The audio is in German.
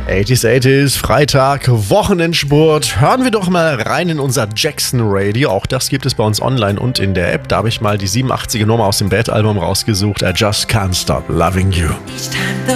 80s, 80s, Freitag, Wochenendspurt. Hören wir doch mal rein in unser Jackson Radio. Auch das gibt es bei uns online und in der App. Da habe ich mal die 87er Nummer aus dem Bad Album rausgesucht. I Just Can't Stop Loving You. Each time the